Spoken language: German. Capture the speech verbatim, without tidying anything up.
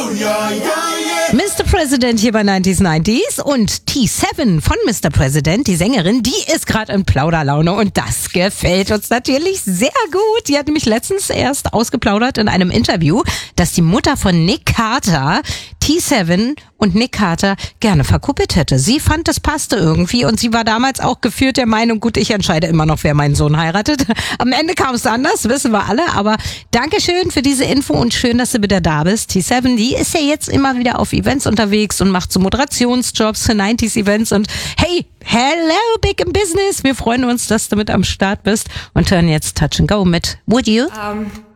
Mister President hier bei neunzig neunzig und T sieben von Mister President, die Sängerin, die ist gerade in Plauderlaune und das gefällt uns natürlich sehr gut. Die hat nämlich letztens erst ausgeplaudert in einem Interview, dass die Mutter von Nick Carter T sieben und Nick Carter gerne verkuppelt hätte. Sie fand, das passte irgendwie und sie war damals auch gefühlt der Meinung, gut, ich entscheide immer noch, wer meinen Sohn heiratet. Am Ende kam es anders, wissen wir alle, aber Dankeschön für diese Info und schön, dass du wieder da bist. T sieben, die ist ja jetzt immer wieder auf Events unterwegs und macht so Moderationsjobs für neunziger Events und hey, hello, big in business. Wir freuen uns, dass du mit am Start bist und hören jetzt Touch and Go mit Would You? Um.